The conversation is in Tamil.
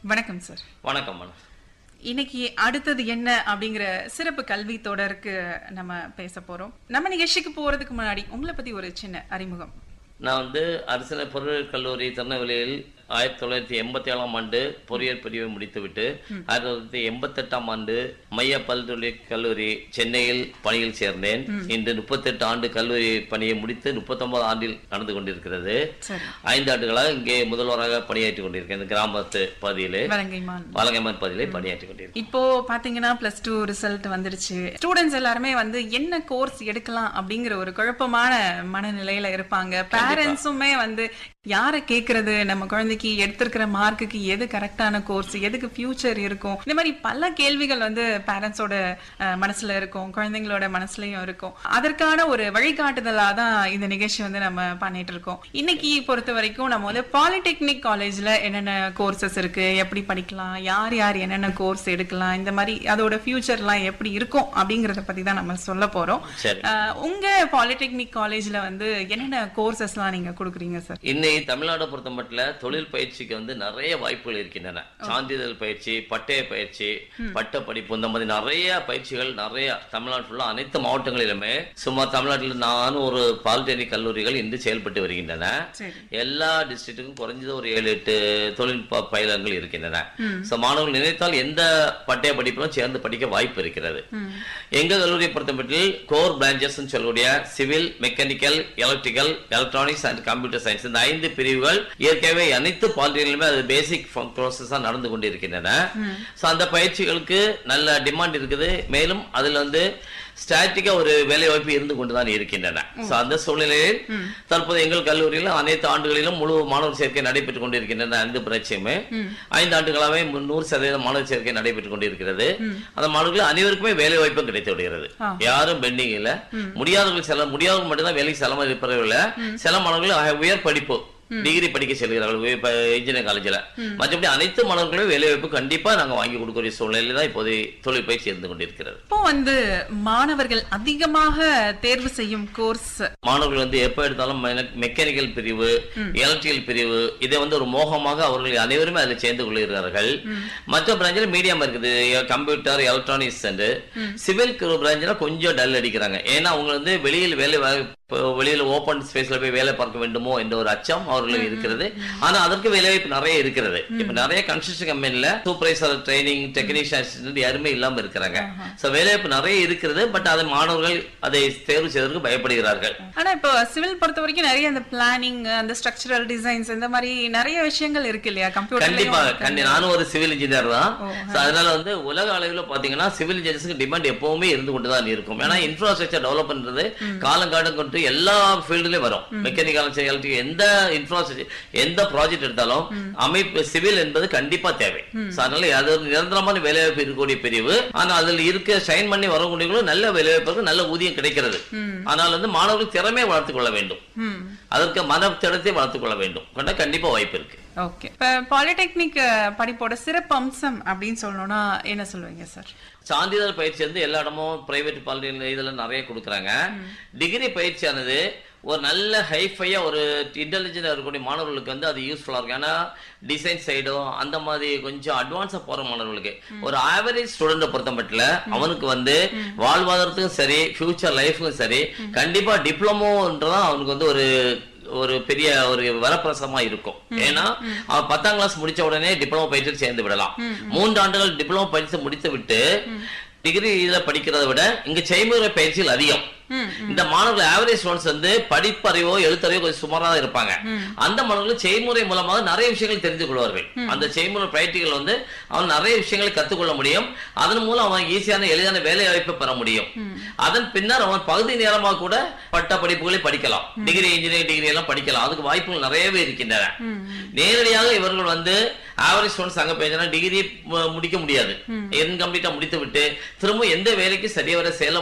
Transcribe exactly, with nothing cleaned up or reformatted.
வணக்கம் சார். வணக்கம் மேடம். இன்னைக்கு அடுத்தது என்ன அப்படிங்கிற சிறப்பு கல்வி தொடருக்கு நம்ம பேச போறோம். நம்ம நிகழ்ச்சிக்கு போறதுக்கு முன்னாடி உங்களை பத்தி ஒரு சின்ன அறிமுகம். நான் வந்து அரசினர் பொறியியல் கல்லூரி திருநெல்வேலியில் ஆயிரத்தி தொள்ளாயிரத்தி எண்பத்தி ஏழாம் ஆண்டு பொறியியல் பிரிவை முடித்துவிட்டு ஆயிரத்தி தொள்ளாயிரத்தி எண்பத்தி எட்டாம் ஆண்டு மைய பல்கலைக் கல்லூரி சென்னையில் பணியில் சேர்ந்தேன். இன்று முப்பத்தி எட்டு ஆண்டு கல்லூரி பணியை முடித்து முப்பத்தி ஒன்பது ஆண்டில் நடந்து கொண்டிருக்கிறது. ஐந்து ஆண்டுகளாக இங்கே முதல்வராக பணியாற்றி கொண்டிருக்கேன். இந்த கிராமத்து பகுதியிலே வலங்கைமான் பகுதியிலே பணியாற்றி கொண்டிருக்கேன். இப்போ பாத்தீங்கன்னா பிளஸ் டூ ரிசல்ட் வந்துருச்சு. ஸ்டூடெண்ட்ஸ் எல்லாருமே வந்து என்ன கோர்ஸ் எடுக்கலாம் அப்படிங்கிற ஒரு குழப்பமான மனநிலையில இருப்பாங்க. பேரண்ட்ஸுமே வந்து யாரை கேட்கறது, நம்ம குழந்தைக்கு எடுத்திருக்கிற மார்க்குக்கு எது கரெக்டான கோர்ஸ், எதுக்கு ஃபியூச்சர் இருக்கும், இந்த மாதிரி பல கேள்விகள் வந்து பேரண்ட்ஸோட மனசுல இருக்கும், குழந்தைங்களோட மனசுலயும் இருக்கும். அதற்கான ஒரு வழிகாட்டுதலா தான் இந்த நிகழ்ச்சி வந்து நம்ம பண்ணிட்டு இருக்கோம். இன்னைக்கு பொறுத்த வரைக்கும் நம்ம வந்து பாலிடெக்னிக் காலேஜ்ல என்னென்ன கோர்சஸ் இருக்கு, எப்படி படிக்கலாம், யார் யார் என்னென்ன கோர்ஸ் எடுக்கலாம், இந்த மாதிரி அதோட ஃபியூச்சர் எல்லாம் எப்படி இருக்கும் அப்படிங்கறத பத்தி தான் நம்ம சொல்ல போறோம். உங்க பாலிடெக்னிக் காலேஜ்ல வந்து என்னென்ன கோர்சஸ் எல்லாம் நீங்க கொடுக்குறீங்க சார்? இன்னைக்கு தமிழ்நாடு பொறுத்த மட்டும் தொழில் பயிற்சிக்கு வந்து நிறைய வாய்ப்புகள் இருக்கின்றன. சான்றிதழ் பயிற்சி, பட்டய பயிற்சி, பட்ட படிப்பு, இந்த மாதிரி நிறைய பயிற்சிகள் நிறைய தமிழ்நாடு ஃபுல்லா அனைத்து மாவட்டங்களிலுமே சும்மா தமிழ்நாட்டில் நானும் ஒரு பாலிடெக்னிக் கல்லூரிகள் இன்று செயல்பட்டு வருகின்றன. எல்லா டிஸ்ட்ரிக்ட்டுக்கும் குறைஞ்சது ஒரு ஏழு எட்டு தொழில்நுட்ப பயிலகங்கள் இருக்கின்றன. மாணவர்கள் நினைத்தால் எந்த பட்டய படிப்பிலும் சேர்ந்து படிக்க வாய்ப்பு இருக்கிறது. எங்க கல்லூரியை பொறுத்த மட்டும் கோர் பிரான்ச்சஸ் சொல்லக்கூடிய civil, mechanical, electrical, electronics and computer science இந்த ஐந்து பிரிவுகள் ஏற்கனவே அனைத்து பாலிடெக்னிக்லுமே அது பேசிக் ப்ராசஸா நடந்து கொண்டிருக்கின்றன. அந்த பயிற்சிகளுக்கு நல்ல டிமாண்ட் இருக்குது. மேலும் அதுல வந்து ஸ்டாட்டிக்கா ஒரு வேலை வாய்ப்பு இருந்து கொண்டுதான் இருக்கின்றன. அந்த சூழ்நிலையில் தற்போது எங்கள் கல்லூரியில் அனைத்து ஆண்டுகளிலும் முழு மாணவர் சேர்க்கை நடைபெற்றுக் கொண்டிருக்கின்றன. ஐந்து பிரச்சனையுமே ஐந்து ஆண்டுகளாவே நூறு சதவீதம் மாணவர் சேர்க்கை நடைபெற்றுக் கொண்டிருக்கிறது. அந்த மாணவர்கள் அனைவருக்குமே வேலை வாய்ப்பும் கிடைத்து விடுகிறது. யாரும் பெண்டிங் இல்ல. முடியாதவர்கள் சில முடியாதவர்கள் மட்டும்தான் வேலைக்கு செல்லாமல் இருப்பதில்லை. சில மாணவர்கள் உயர் படிப்பு டிகிரி படிக்க செல்கிறார்கள் இன்ஜினியரிங் காலேஜ்ல. மற்றபடி அனைத்து மாணவர்களும் வேலை வாய்ப்பு கண்டிப்பா நாங்க வாங்கி கொடுக்கக்கூடிய சூழ்நிலையில தான் இப்போது தொழில் பயிற்சி இருந்து கொண்டிருக்கிறது. இப்போ வந்து மாணவர்கள் அதிகமாக தேர்வு செய்யும் கோர்ஸ், மாணவர்கள் வந்து எப்ப எடுத்தாலும் மெக்கானிக்கல் பிரிவு, எலக்ட்ரிக்கல் பிரிவு, இதை வந்து ஒரு மோகமாக அவர்கள் அனைவருமே அதில் சேர்ந்து கொள்கிறார்கள். மற்ற பிராஞ்சில் மீடியம் இருக்குது, கம்ப்யூட்டர், எலக்ட்ரானிக்ஸ். சிவில் பிராஞ்சில் கொஞ்சம் டல் அடிக்கிறாங்க. ஏன்னா அவங்க வந்து வெளியில் வேலை வெளியில ஓபன் ஸ்பேஸ்ல போய் வேலை பார்க்க வேண்டுமோ என்ற ஒரு அச்சம் அவர்களுக்கு இருக்கிறது. ஆனா அதற்கு வேலை வாய்ப்பு நிறைய இருக்கிறது. இப்ப நிறைய கன்ஸ்ட்ரக்ஷன் கம்பெனில சூப்பர்வைசர் ட்ரைனிங், டெக்னீஷியன் அசிஸ்டன்ட் யாருமே இல்லாம இருக்கிறாங்க. சோ வேலை வாய்ப்பு நிறைய இருக்கிறது. பட் அதை மாணவர்கள் அதை தேர்வு செய்வதற்கு பயப்படுகிறார்கள். ஆனா இப்போ சிவில் பொறுத்த வரைக்கும் நிறைய அந்த பிளானிங், அந்த ஸ்ட்ரக்சரல் டிசைன்ஸ், இந்த மாதிரி நிறைய விஷயங்கள் இருக்கு இல்லையா? கம்ப்யூட்டர் கண்டிப்பா கண்டிப்பா நானும் ஒரு சிவில் இன்ஜினியர் தான். அதனால வந்து உலக அளவில் பாத்தீங்கன்னா சிவில் இன்ஜினியர்ஸ்க்கு டிமாண்ட் எப்பவுமே இருந்து கொண்டுதான் இருக்கும். ஏன்னா இன்ஃப்ராஸ்ட்ரக்சர் டெவலப் பண்றது காலங்காலம் கொண்டு எல்லா ஃபீல்டுலயும் வரும். மெக்கானிக்கல், எலக்ட்ரிக்கல், எந்த இன்ஃப்ராஸ்ட்ரக்சர் எந்த ப்ராஜெக்ட் எடுத்தாலும் அமைப்பு சிவில் என்பது கண்டிப்பா தேவை. அதனால அது நிரந்தரமான வேலைவாய்ப்பு இருக்கக்கூடிய பிரிவு. ஆனா அதுல இருக்க சைன் பண்ணி வரக்கூடியவங்களும் நல்ல வேலைவாய்ப்பு, நல்ல ஊதியம் கிடைக்கிறது. ஆனால் வந்து மாணவர்கள் திறமையை வளர்த்துக் கொள்ள வேண்டும். அதற்கு மன திடத்தை வளர்த்துக் கொள்ள வேண்டும். கண்டிப்பா வாய்ப்பு இருக்கு. ஓகே. இப்ப பாலிடெக்னிக் படிப்போட சிறப்பு அம்சம் அப்படின்னு சொல்லணும்னா என்ன சொல்லுவீங்க சார்? சான்றிதழ் பயிற்சி வந்து எல்லா இடமும் பிரைவேட் பாலிடெக்னிக் இதுல நிறைய கொடுக்குறாங்க. டிகிரி பயிற்சியானது ஒரு நல்ல ஹைஃபையா ஒரு இன்டெலிஜென்டா இருக்கக்கூடிய மாணவர்களுக்கு வந்து அது யூஸ்ஃபுல்லா இருக்கும். ஏன்னா டிசைன் சைடும் அந்த மாதிரி கொஞ்சம் அட்வான்ஸா போற மாணவர்களுக்கு, ஒரு ஆவரேஜ் ஸ்டூடெண்ட் பொறுத்த மட்டும் அவனுக்கு வந்து வாழ்வாதாரத்துக்கும் சரி, ஃபியூச்சர் லைஃபுக்கும் சரி, கண்டிப்பா டிப்ளமோன்றதான் அவனுக்கு வந்து ஒரு ஒரு பெரிய ஒரு வரப்பிரசமா இருக்கும். ஏன்னா அவன் பத்தாம் கிளாஸ் முடிச்ச உடனே டிப்ளமோ பயிற்சியில் சேர்ந்து விடலாம். மூன்று ஆண்டுகள் டிப்ளமோ பயிற்சி முடித்து விட்டு டிகிரி இதுல படிக்கிறத விட இங்க செய்முறை பயிற்சிகள் அதிகம். இந்த மாணவர்கள் ஆவரேஜ் ஸ்டூடெண்ட்ஸ் வந்து படிப்பறிவோ எழுத்தறிவோ கொஞ்சம் சுமாரா தான் இருப்பாங்க. அந்த மாணவர்கள் செய்முறை மூலமாக நிறைய விஷயங்கள் தெரிந்து கொள்வார்கள். அந்த செய்முறை பிராக்டிகல் வந்து அவன் நிறைய விஷயங்களை கத்துக்கொள்ள முடியும். அதன் மூலம் அவன் ஈஸியான எளிதான வேலை வாய்ப்பை பெற முடியும். அதன் பின்னர் அவன் பகுதி நேரமாக கூட பட்ட படிப்புகளை படிக்கலாம். டிகிரி, இன்ஜினியரிங் டிகிரி எல்லாம் படிக்கலாம். அதுக்கு வாய்ப்புகள் நிறையவே இருக்கின்றன. நேரடியாக இவர்கள் வந்து ஆவரேஜ் ஸ்டூடெண்ட்ஸ் அங்க போயினா டிகிரி முடிக்க முடியாது. இன்கம்ப்ளீட்டா முடித்து விட்டு திரும்ப எந்த வேலைக்கு சரியா வர சேலம்